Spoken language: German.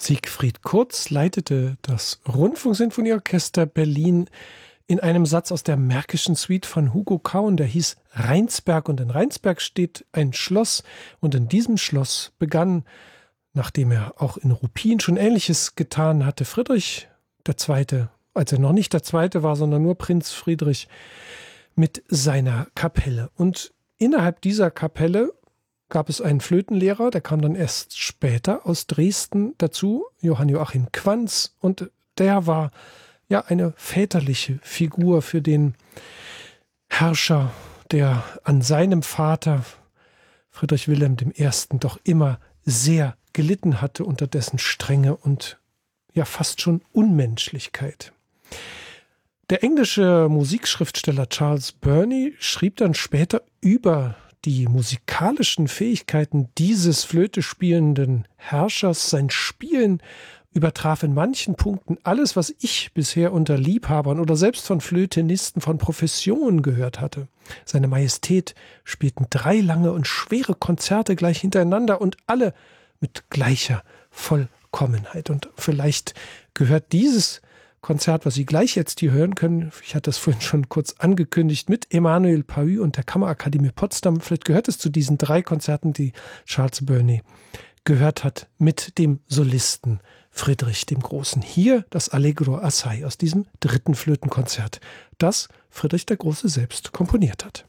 Siegfried Kurz leitete das Rundfunksinfonieorchester Berlin in einem Satz aus der Märkischen Suite von Hugo Kaun, der hieß Rheinsberg. Und in Rheinsberg steht ein Schloss. Und in diesem Schloss begann, nachdem er auch in Ruppin schon Ähnliches getan hatte, Friedrich II., als er noch nicht der Zweite war, sondern nur Prinz Friedrich, mit seiner Kapelle. Und innerhalb dieser Kapelle gab es einen Flötenlehrer, der kam dann erst später aus Dresden dazu, Johann Joachim Quanz, und der war ja eine väterliche Figur für den Herrscher, der an seinem Vater Friedrich Wilhelm I. doch immer sehr gelitten hatte unter dessen Strenge und ja fast schon Unmenschlichkeit. Der englische Musikschriftsteller Charles Burney schrieb dann später über die musikalischen Fähigkeiten dieses Flöte spielenden Herrschers. Sein Spielen übertraf in manchen Punkten alles, was ich bisher unter Liebhabern oder selbst von Flötenisten von Profession gehört hatte. Seine Majestät spielten 3 lange und schwere Konzerte gleich hintereinander und alle mit gleicher Vollkommenheit. Und vielleicht gehört dieses Konzert, was Sie gleich jetzt hier hören können, ich hatte das vorhin schon kurz angekündigt, mit Emanuel Pahud und der Kammerakademie Potsdam. Vielleicht gehört es zu diesen 3 Konzerten, die Charles Burney gehört hat, mit dem Solisten Friedrich dem Großen. Hier das Allegro assai aus diesem 3. Flötenkonzert, das Friedrich der Große selbst komponiert hat.